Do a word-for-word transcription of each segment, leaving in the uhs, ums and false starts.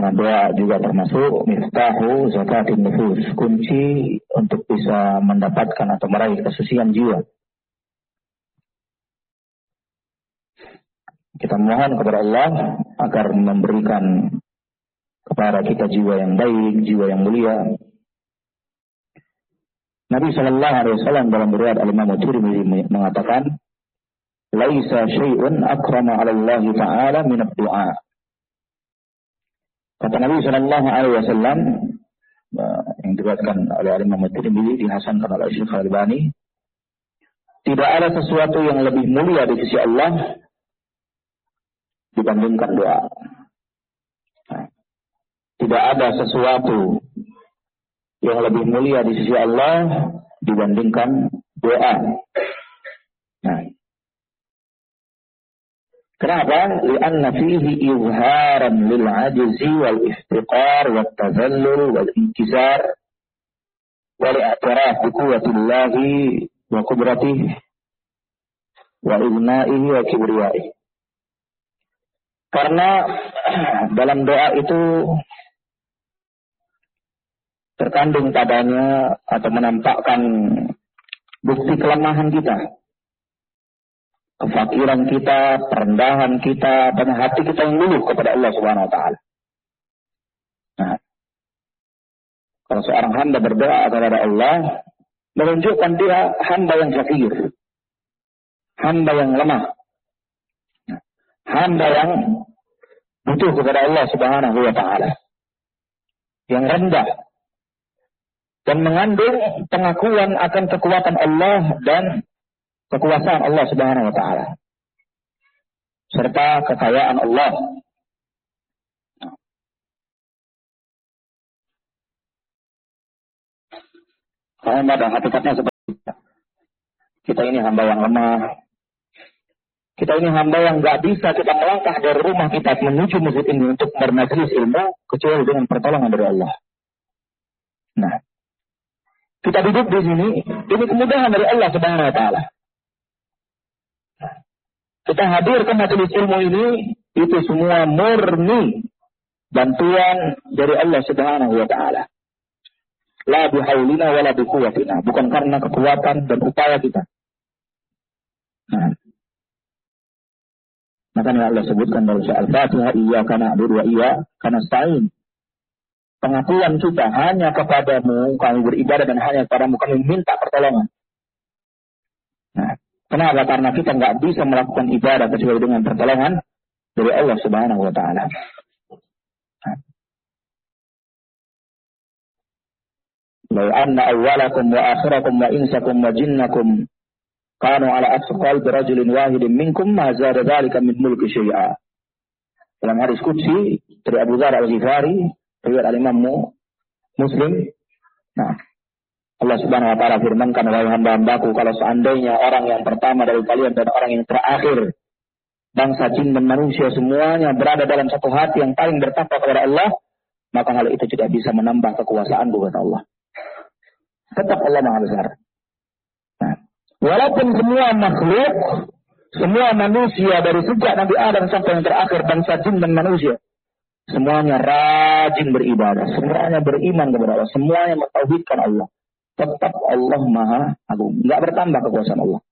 Karena doa juga termasuk miftahu zakatin nufus, kunci untuk bisa mendapatkan atau meraih kesucian jiwa. Kita mohon kepada Allah agar memberikan kepada kita jiwa yang baik, jiwa yang mulia. Nabi Shallallahu Alaihi Wasallam dalam riwayat Al-Imam Tirmidzi mengatakan, "Laisa syai'un akrama 'ala Allah Ta'ala min ad-du'a." Kata Nabi Shallallahu Alaihi Wasallam yang diriwayatkan oleh Al-Imam Tirmidzi, dihasankan oleh Syekh Al-Albani, tidak ada sesuatu yang lebih mulia di sisi Allah dibandingkan doa. Nah, tidak ada sesuatu yang lebih mulia di sisi Allah dibandingkan doa. Nah, kenapa? Lianna fihi izharan lil ajzi wal iftiqar wat tazallul wal inkisar wal i'tiraf bi quwwatillahi wa qudratihi wa ibna'ihi wa kibriyaihi. Karena dalam doa itu terkandung padanya atau menampakkan bukti kelemahan kita, kefakiran kita, perendahan kita, dan hati kita yang luluh kepada Allah Subhanahu Wa Taala. Nah, kalau seorang hamba berdoa kepada Allah, menunjukkan dia hamba yang fakir, hamba yang lemah, hamba yang butuh kepada Allah Subhanahu Wa Taala, yang rendah, dan mengandung pengakuan akan kekuatan Allah dan kekuasaan Allah Subhanahu Wa Taala, serta kekayaan Allah. Kalau pada hakikatnya seperti itu. Kita ini hamba yang lemah. Kita ini hamba yang nggak bisa kita melangkah dari rumah kita menuju masjid ini untuk bermajlis ilmu kecuali dengan pertolongan dari Allah. Nah, kita duduk di sini, ini kemudahan dari Allah Subhanahu Wa Taala. Kita hadir ke majelis ilmu ini, itu semua murni bantuan dari Allah Subhanahu Wa Taala. La bihaulina wala biquwwatina, bukan karena kekuatan dan upaya kita. Nah, makanya Allah sebutkan dalam surah Al-Fatihah, iyyaka na'budu wa iyyaka nasta'in. Pengakuan kita hanya kepadamu kami beribadah dan hanya kepadamu kami minta pertolongan. Nah, kenapa? Karena kita nggak bisa melakukan ibadah kecuali dengan pertolongan dari Allah Subhanahu Wa Taala. Lau anna awwalakum wa akhirakum wa insakum wa jinnakum kanu ala asqal birajulin wahidin minkum ma zada dzalika min mulki syai'a. Dalam hadis qudsi dari Abu Dzar Al-Ghifari, riwayat Al-Imam Muslim. Nah, Allah Subhanahu Wa Taala firmankan, wahai hamba-hambaku, kalau seandainya orang yang pertama dari kalian dan orang yang terakhir, bangsa jin dan manusia semuanya berada dalam satu hati yang paling bertakwa kepada Allah, maka hal itu tidak bisa menambah kekuasaan bukan Allah. Tetap Allah Maha Besar. Nah, walaupun semua makhluk, semua manusia dari sejak Nabi Adam sampai yang terakhir, bangsa jin dan manusia, semuanya rajin beribadah, semuanya beriman kepada Allah, semuanya mentauhidkan Allah. Tetap Allah Maha Agung, nggak bertambah kekuasaan Allah.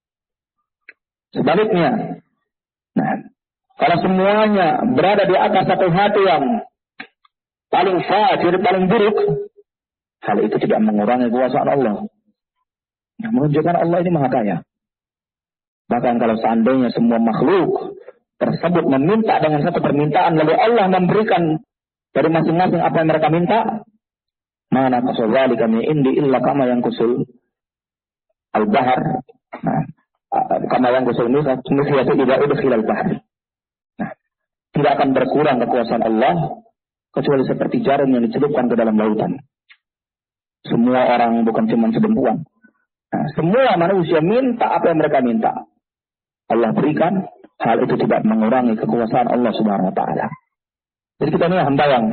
Sebaliknya, nah, kalau semuanya berada di atas satu hati yang paling fajir, paling buruk, hal itu tidak mengurangi kekuasaan Allah. Yang menunjukkan Allah ini Maha Kaya. Bahkan kalau seandainya semua makhluk tersebut meminta dengan satu permintaan, lalu Allah memberikan dari masing-masing apa yang mereka minta, mana kasawali kami indi illa kama yang kusul al-bahar. Nah, kama yang kusul misyatu tidak udkhil al-bahar. Nah, tidak akan berkurang kekuasaan Allah kecuali seperti jarum yang dicelupkan ke dalam lautan. Semua orang, bukan cuma sedempuan. Nah, semua manusia minta apa yang mereka minta, Allah berikan. Hal itu tidak mengurangi kekuasaan Allah Subhanahu Wa Taala. Jadi kita ini hamba yang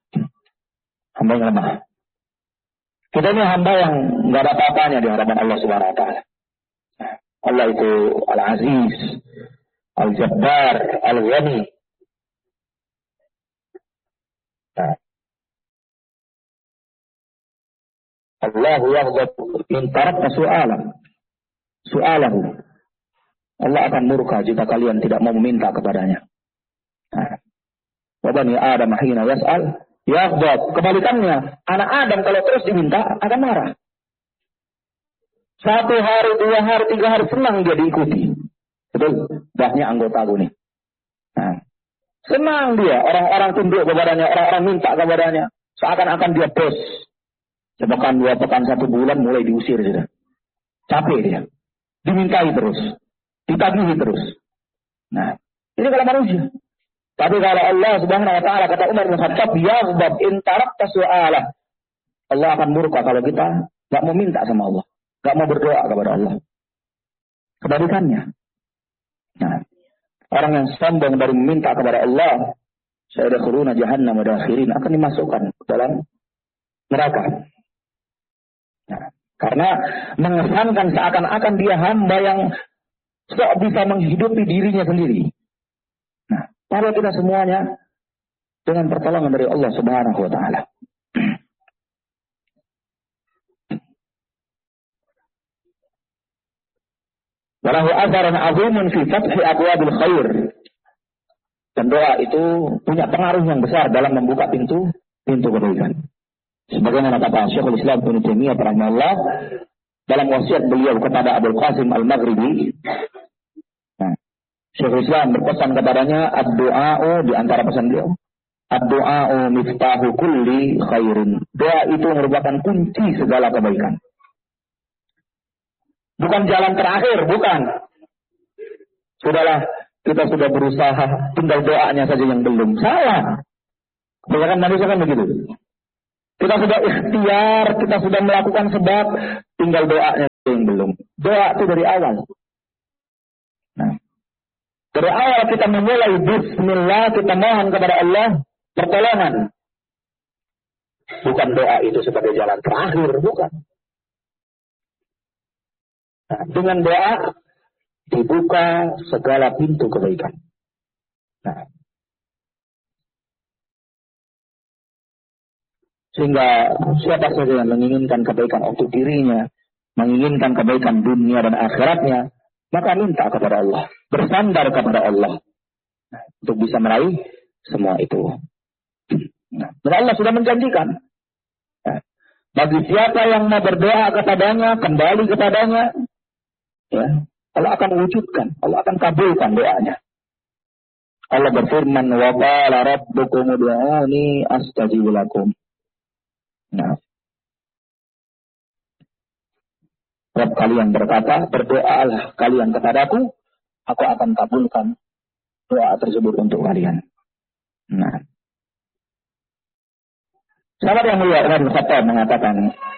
hamba yang lemah. Kita ini hamba yang nggak ada apa-apanya di hadapan Allah Subhanahu Wa Taala. Allah itu Al-Aziz, Al-Jabbar, Al-Ghani. Nah. Allahu yaghdab in tarakta su'alan. Su'alahu. Allah akan murka jika kalian tidak mau meminta kepadanya. Nah. Wa bani Adam hina yas'al yaghdab. Kebalikannya, anak Adam kalau terus diminta akan marah. Satu hari, dua hari, tiga hari senang dia diikuti. Betul, banyak anggota gue nih. Nah. Senang dia, orang-orang tunduk kepadanya, orang-orang minta kepadanya. Seakan-akan dia bos. Sepekan, dua pekan, satu bulan mulai diusir sudah. Capek dia. Dimintai terus. Ditagihi terus. Nah, ini kalau manusia. Tapi kalau Allah Subhanahu wa taala, kata Umar bin Khattab, yaghdab in tarakta su'alah. Allah akan murka kalau kita enggak mau minta sama Allah, enggak mau berdoa kepada Allah. Kebalikannya. Nah, orang yang sombong dari meminta kepada Allah, sayadkhuluna jahannam madakhirin, akan dimasukkan ke dalam neraka. Nah, karena mengesankan seakan-akan dia hamba yang sok bisa menghidupi dirinya sendiri. Nah, kalau kita semuanya dengan pertolongan dari Allah Subhanahu wa taala. Walahu atharan 'azimun fi fathi abwabil khair. Dan doa itu punya pengaruh yang besar dalam membuka pintu pintu kebaikan. Sebagaimana kata Syekhul Islam Ibnu Taimiyah rahimahullah dalam wasiat beliau kepada Abul Qasim Al-Maghribi. Nah, Syekhul Islam berpesan kepadanya, ad-du'a'u, di antara pesan beliau, ad-du'a'u miftahu kulli khairin. Doa itu merupakan kunci segala kebaikan. Bukan jalan terakhir, bukan. Sudahlah, kita sudah berusaha, tinggal doanya saja yang belum. Salah. Kebanyakan manusia kan begitu. Kita sudah ikhtiar, kita sudah melakukan sebab, tinggal doanya yang belum. Doa itu dari awal. Nah, dari awal kita memulai bismillah, kita mohon kepada Allah pertolongan. Bukan doa itu sebagai jalan terakhir, bukan. Nah, dengan doa dibuka segala pintu kebaikan. Nah, sehingga siapa saja yang menginginkan kebaikan untuk dirinya, menginginkan kebaikan dunia dan akhiratnya, maka minta kepada Allah, bersandar kepada Allah, nah, untuk bisa meraih semua itu. Nah, dan Allah sudah menjanjikan, nah, bagi siapa yang mau berdoa kepadanya, kembali kepadanya, ya, Allah akan wujudkan, Allah akan kabulkan doanya. Allah berfirman, wa qala rabbukum ud'uni astajib lakum. Nah, Rabb kalian berkata, berdoalah kalian kepadaku, aku akan kabulkan doa tersebut untuk kalian. Nah, sahabat yang mulia Umar bin Khattab mengatakan,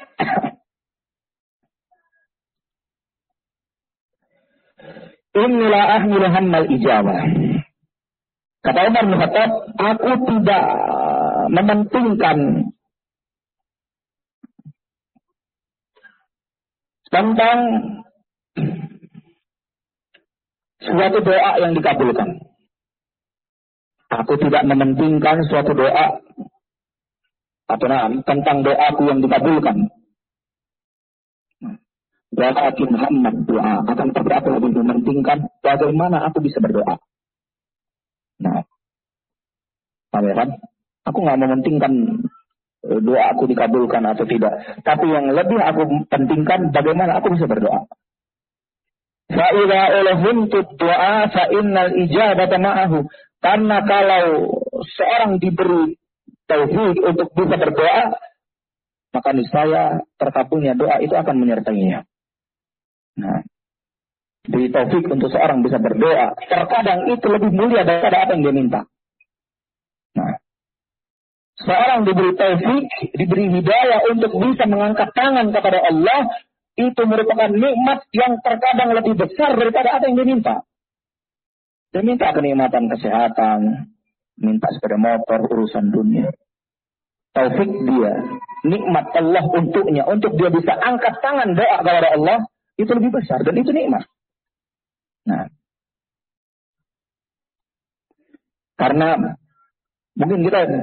inni la ahmilu hammal ijabah. Kata Umar bin Khattab, aku tidak mementingkan tentang suatu doa yang dikabulkan. Aku tidak mementingkan suatu doa atau nah, tentang doaku yang dikabulkan. Walakin Muhammad doa, akan tetapi aku lebih mementingkan bagaimana aku bisa berdoa. Nah, kan? Aku nggak mementingkan doa aku dikabulkan atau tidak, tapi yang lebih aku pentingkan bagaimana aku bisa berdoa. Fa idza ulhimtu du'a fa innal ijabata ma'ahu. Karena kalau seorang diberi taufik untuk bisa berdoa, maka niscaya terkabulnya doa itu akan menyertainya. Nah, di taufik untuk seorang bisa berdoa, terkadang itu lebih mulia daripada apa yang dia minta. Nah, seorang diberi taufik, diberi hidayah untuk bisa mengangkat tangan kepada Allah, itu merupakan nikmat yang terkadang lebih besar daripada apa yang dia minta. Dia minta kenikmatan kesehatan, minta sepeda motor, urusan dunia. Taufik dia, nikmat Allah untuknya, untuk dia bisa angkat tangan doa kepada Allah, itu lebih besar dan itu nikmat. Nah, karena mungkin kita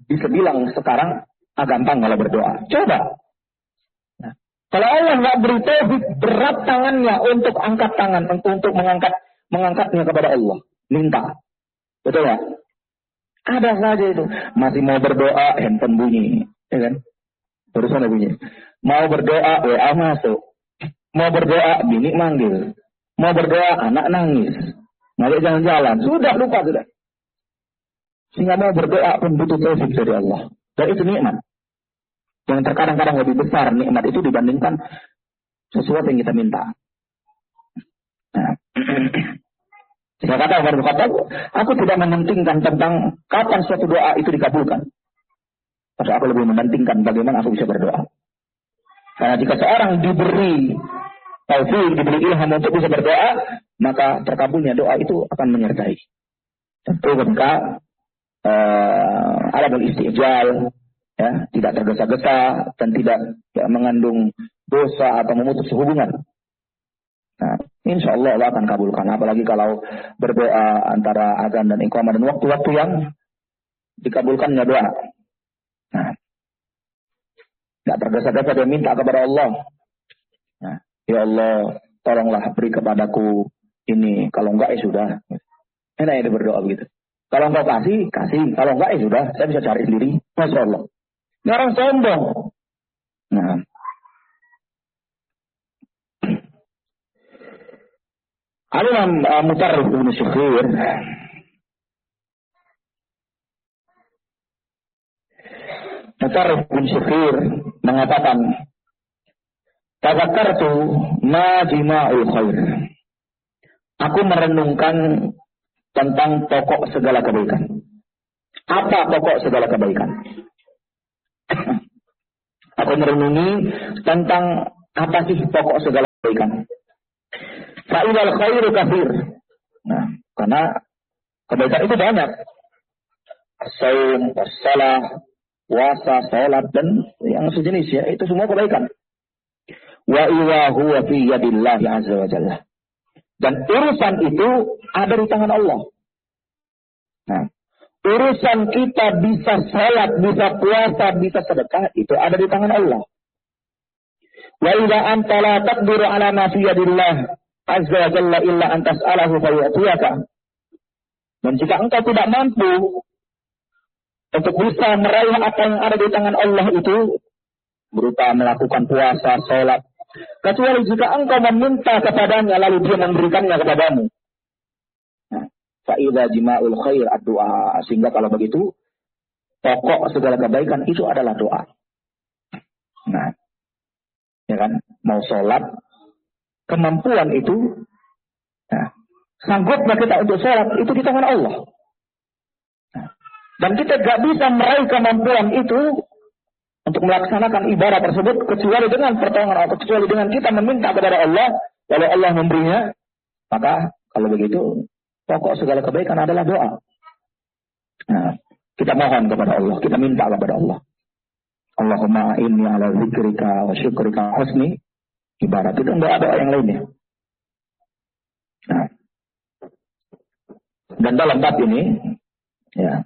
bisa bilang sekarang ah gampang kalau berdoa. Coba. Nah, kalau Allah nggak beri taufik, berat tangannya untuk angkat tangan, untuk mengangkat mengangkatnya kepada Allah, minta. Betul ya? Ada saja itu. Masih mau berdoa, handphone bunyi, ya kan? Barusan bunyi. Mau berdoa, W A masuk. Mau berdoa, bini manggil. Mau berdoa, anak nangis. Ngajak jalan-jalan. Sudah lupa sudah. Sehingga mau berdoa pun butuh taufik dari Allah. Dan itu nikmat. Yang terkadang-kadang lebih besar nikmat itu dibandingkan sesuatu yang kita minta. Nah. Saya kata Umar bin Khattab, aku tidak mementingkan tentang kapan suatu doa itu dikabulkan. Tapi aku lebih mementingkan bagaimana aku bisa berdoa. Karena jika seorang diberi taufik, diberi ilham untuk bisa berdoa, maka terkabulnya doa itu akan menyertai. Tentu ketika uh, alamul istijal, ya, tidak tergesa-gesa dan tidak ya, mengandung dosa atau memutus hubungan. Nah, insya Allah Allah akan kabulkan. Apalagi kalau berdoa antara azan dan iqamah dan waktu-waktu yang dikabulkannya doa. Nah, tidak tergesa-gesa dia minta kepada Allah. Nah, ya Allah, tolonglah beri kepadaku ini. Kalau enggak ya sudah. Enak ya dia berdoa begitu. Kalau enggak kasih, kasih. Kalau enggak ya sudah. Saya bisa cari sendiri. Masya Allah. Ini orang sombong. Nah. Al-Imam uh, Mutarrif bin Syukhir Mutarrif bin Syukhir mengatakan, tazakkartu ma jima'ul khair. Aku merenungkan tentang pokok segala kebaikan. Apa pokok segala kebaikan? Aku merenungi tentang apa sih pokok segala kebaikan. Fa'idal khairu kafir. Nah, karena kebaikan itu banyak. Saum, salah, puasa, salat dan yang sejenis ya, itu semua kebaikan. Wa iwa huwa fi yadillah azza wa jalla. Dan urusan itu ada di tangan Allah. Nah, urusan kita bisa salat, bisa puasa, bisa sedekah itu ada di tangan Allah. Wa idza anta la taqdiru ala ma fi yadillah azza wa jalla illa an tas'alahu fayatiyaka. Dan jika engkau tidak mampu untuk bisa meraih apa yang ada di tangan Allah itu berupa melakukan puasa, salat, kecuali jika engkau meminta kepadanya lalu dia memberikannya kepadamu. Nah, fa idza jima'ul khair ad-du'a. Sehingga kalau begitu pokok segala kebaikan itu adalah doa. Nah, ya kan, mau salat, kemampuan itu, nah, sanggupnya kita untuk sholat itu di tangan Allah. Nah, dan kita gak bisa meraih kemampuan itu untuk melaksanakan ibadah tersebut kecuali dengan pertolongan Allah, kecuali dengan kita meminta kepada Allah, lalu Allah memberinya. Maka kalau begitu pokok segala kebaikan adalah doa. Nah, kita mohon kepada Allah, kita minta kepada Allah. Allahumma inni ala zikrika wa syukrika husni ibarat. Itu enggak ada yang lainnya. Nah. Dan dalam bab ini, ya,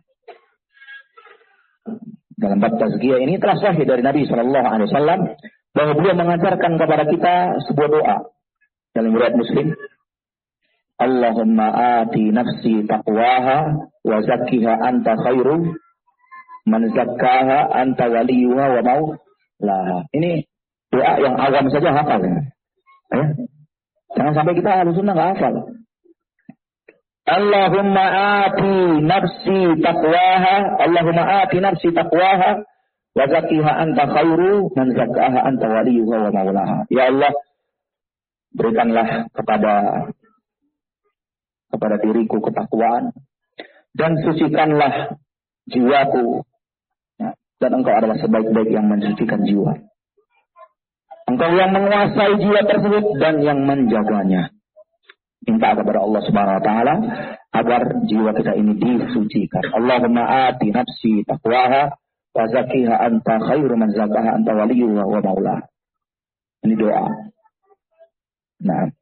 dalam bab tazkiyah ini telah sahih dari Nabi Shallallahu Alaihi Wasallam bahwa beliau mengajarkan kepada kita sebuah doa dalam riwayat Muslim. Allahumma ati nafsi taqwaha wa zakkiha anta khairu man zakkaha anta waliyuha wa maulaha. Ini doa yang awam saja hafal ya. Eh? Jangan sampai kita harus sunnah nggak hafal. Allahumma ati nafsi taqwaha, Allahumma ati nafsi taqwaha wa zakkiha anta khairu man zakkaha anta waliyuha wa maulaha. Ya Allah, berikanlah kepada kepada diriku ketakwaan dan sucikanlah jiwaku. Ya, dan engkau adalah sebaik-baik yang mensucikan jiwa. Engkau yang menguasai jiwa tersebut dan yang menjaganya. Minta kepada Allah Subhanahu wa taala agar jiwa kita ini disucikan. Allahumma ati nafsi taqwaha wa zakkiha anta khairu man zakkaha anta waliyuha wa maulaha. Ini doa. Nah,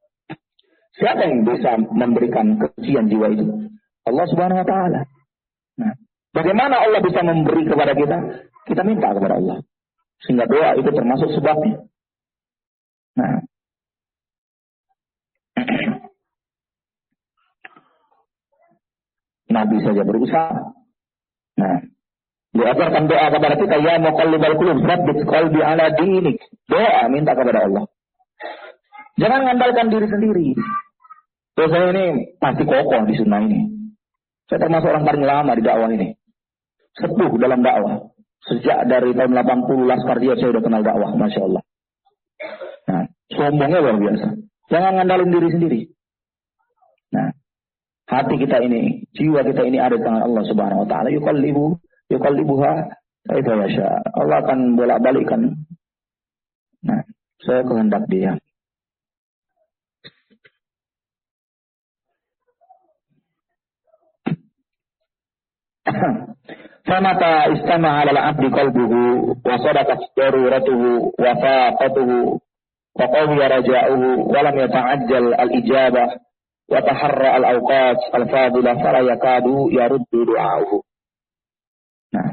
siapa yang bisa memberikan kesucian jiwa itu? Allah Subhanahu wa taala. Nah, Bagaimana Allah bisa memberi kepada kita? Kita minta kepada Allah. Sehingga doa itu termasuk sebabnya. Nah. Nabi saja berusaha. Nah. Diajarkan doa kepada kita, ya muqallibal qulub, tsabbit qalbi ala dinik. Doa minta kepada Allah. Jangan mengandalkan diri sendiri. Terus saya ini pasti kokoh di sunnah ini. Saya termasuk orang paling lama di dakwah ini. Sepuh dalam dakwah. Sejak dari tahun delapan puluh Laskar Jihad saya sudah kenal dakwah, Masya Allah. Nah, sombongnya luar biasa. Jangan ngandalin diri sendiri. Nah, hati kita ini, jiwa kita ini ada di tangan Allah Subhanahu wa taala. Yuqallibu yuqallibuha kaifa yasha. Allah akan bolak-balikkan. Nah, saya kehendak Dia. Famata istama ala al-abdi qalbuhu wa sadaqat daruratuhu wa faqatuhu wa qawiya raja'uhu wa lam yata'ajjal al-ijabah wa taharra al-awqat al-fadilah fala yakadu yaruddu du'a'uhu. Nah.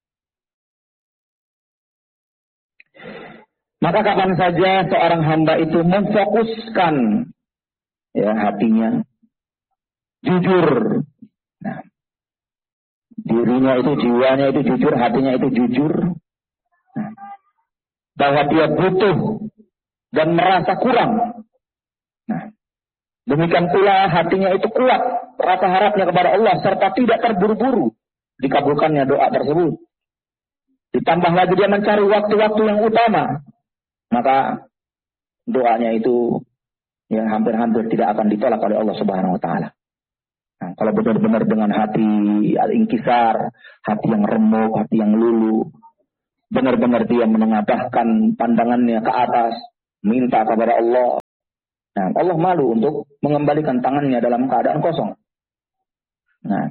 Maka kapan saja seorang hamba itu memfokuskan ya hatinya jujur. Nah, dirinya itu, jiwanya itu jujur, hatinya itu jujur. Nah, bahwa dia butuh dan merasa kurang. Nah, demikian pula hatinya itu kuat, rasa harapnya kepada Allah, serta tidak terburu-buru dikabulkannya doa tersebut. Ditambah lagi dia mencari waktu-waktu yang utama, maka doanya itu yang hampir-hampir tidak akan ditolak oleh Allah Subhanahu wa taala. Nah, kalau benar-benar dengan hati al-inkisar, hati yang remuk, hati yang lulu, benar-benar dia menengadahkan pandangannya ke atas, minta kepada Allah. Nah, Allah malu untuk mengembalikan tangannya dalam keadaan kosong. Nah,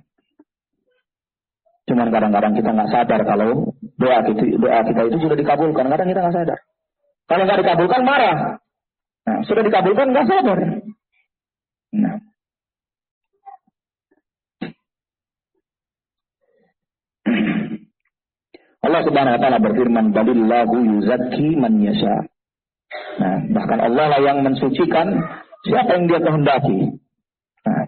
cuman kadang-kadang kita nggak sadar kalau doa kita, doa kita itu sudah dikabulkan. Kadang kita nggak sadar. Kalau nggak dikabulkan marah. Nah, sudah dikabulkan nggak sadar. Nah. Allah Subhanahu wa taala berfirman, "Balillahu yuzakki man yasha." Nah, bahkan Allah lah yang mensucikan siapa yang Dia kehendaki. Nah.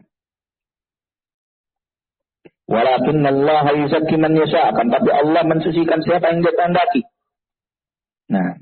Walakinna Allah yuzakki man yasha, akan tapi Allah mensucikan siapa yang Dia kehendaki. Nah.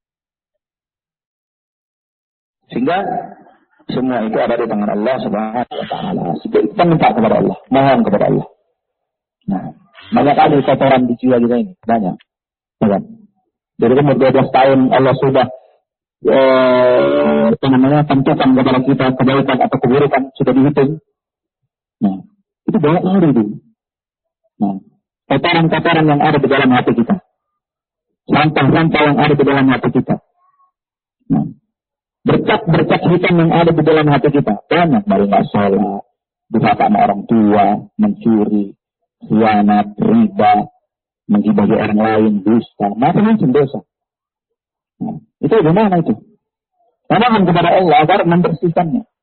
Sehingga semua itu ada di tangan Allah Subhanahu wa taala. Kita minta kepada Allah, mohon kepada Allah. Nah, banyak kali kotoran di jiwa kita ini, banyak. Banyak. Dari umur dua belas tahun Allah sudah eh, apa namanya, tentukan kepada kita kebaikan atau keburukan sudah dihitung. Nah, itu banyak kali itu. Nah, kotoran-kotoran yang ada di dalam hati kita, sampah-sampah yang ada di dalam hati kita. Nah, bercak-bercak hitam yang ada di dalam hati kita banyak, dari nggak sholat, durhaka sama orang tua, mencuri, khianat, riba, menggibahi orang lain, dusta, macam-macam dosa. Nah, itu bagaimana itu? Mohon kepada Allah agar membersihkannya.